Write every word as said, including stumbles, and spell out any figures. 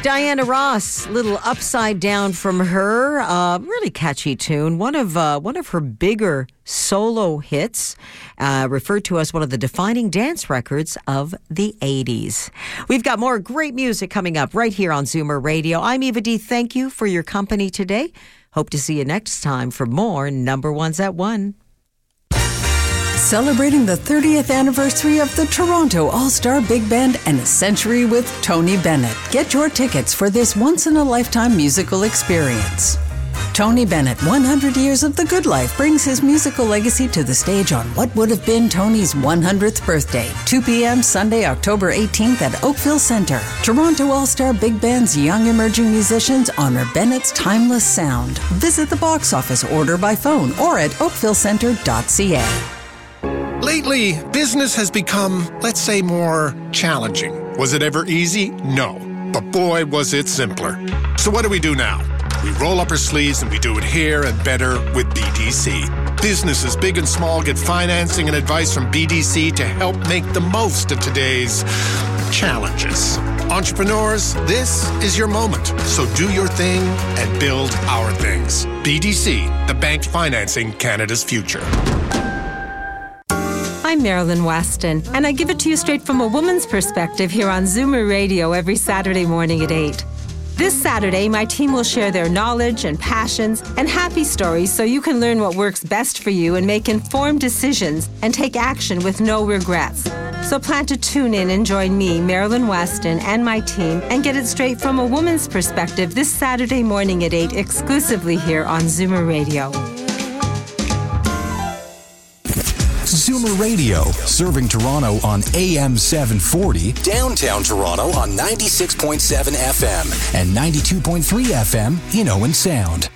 Diana Ross, little Upside Down from her. Uh, really catchy tune. One of uh, one of her bigger solo hits, uh, referred to as one of the defining dance records of the eighties. We've got more great music coming up right here on Zoomer Radio. I'm Eva D. Thank you for your company today. Hope to see you next time for more Number Ones at One. Celebrating the thirtieth anniversary of the Toronto All-Star Big Band and a century with Tony Bennett. Get your tickets for this once-in-a-lifetime musical experience. Tony Bennett, one hundred Years of the Good Life, brings his musical legacy to the stage on what would have been Tony's one hundredth birthday, two p.m. Sunday, October eighteenth at Oakville Centre. Toronto All-Star Big Band's young emerging musicians honor Bennett's timeless sound. Visit the box office, order by phone, or at oakville centre dot c a. Lately, business has become, let's say, more challenging. Was it ever easy? No. But boy, was it simpler. So what do we do now? We roll up our sleeves and we do it here and better with B D C. Businesses big and small get financing and advice from B D C to help make the most of today's challenges. Entrepreneurs, this is your moment. So do your thing and build our things. B D C, the bank financing Canada's future. I'm Marilyn Weston, and I give it to you straight from a woman's perspective here on Zoomer Radio every Saturday morning at eight. This Saturday, my team will share their knowledge and passions and happy stories so you can learn what works best for you and make informed decisions and take action with no regrets. So plan to tune in and join me, Marilyn Weston, and my team and get it straight from a woman's perspective this Saturday morning at eight exclusively here on Zoomer Radio. Zoomer Radio, serving Toronto on A M seven forty, downtown Toronto on ninety-six point seven F M and ninety-two point three F M in Owen Sound.